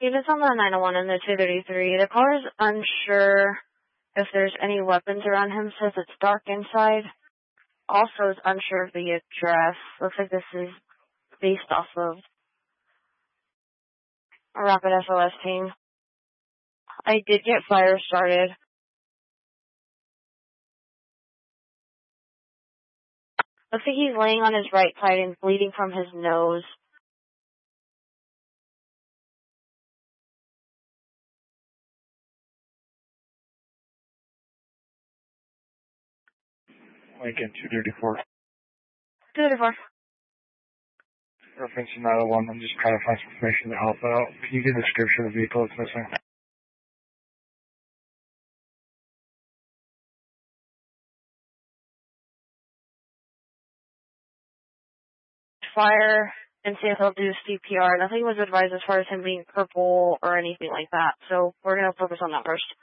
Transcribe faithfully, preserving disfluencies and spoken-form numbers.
Units on the nine oh one and the two thirty-three. The caller is unsure if there's any weapons around him, says it's dark inside. Also is unsure of the address. Looks like this is based off of a rapid S O S team. I did get fire started. Looks like he's laying on his right side and bleeding from his nose. Lincoln two thirty-four. two thirty-four. Reference nine oh one. I'm just trying to find some information to help out. Can you give a description of the vehicle that's missing? Fire and see if he'll do C P R. Nothing was advised as far as him being purple or anything like that. So we're going to focus on that first.